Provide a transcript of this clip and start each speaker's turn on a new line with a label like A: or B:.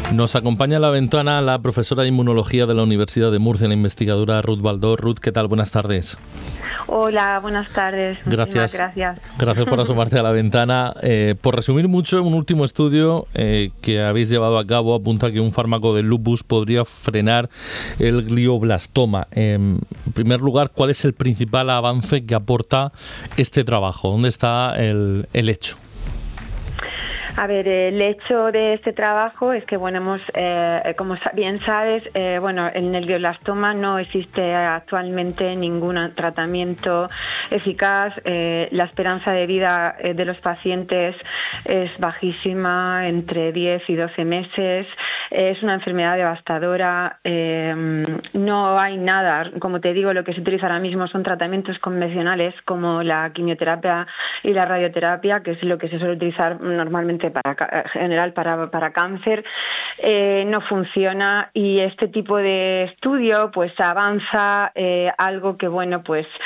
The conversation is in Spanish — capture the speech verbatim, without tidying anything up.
A: Nos acompaña a la ventana la profesora de Inmunología de la Universidad de Murcia, la investigadora Ruth Baldó. Ruth, ¿qué tal? Buenas tardes.
B: Hola, buenas tardes.
A: Gracias.
B: Gracias.
A: Gracias por asomarte a la ventana. Eh, por resumir mucho, un último estudio eh, que habéis llevado a cabo apunta que un fármaco de lupus podría frenar el glioblastoma. Eh, en primer lugar, ¿cuál es el principal avance que aporta este trabajo? ¿Dónde está el, el hecho?
B: A ver, el hecho de este trabajo es que, bueno, hemos, eh, como bien sabes, eh, bueno, en el glioblastoma no existe actualmente ningún tratamiento eficaz. Eh, la esperanza de vida eh, de los pacientes es bajísima, entre diez y doce meses. Eh, es una enfermedad devastadora. Eh, no hay nada, como te digo, lo que se utiliza ahora mismo son tratamientos convencionales como la quimioterapia y la radioterapia, que es lo que se suele utilizar normalmente para general para, para cáncer. Eh, no funciona, y este tipo de estudio pues avanza eh, algo que, bueno, pues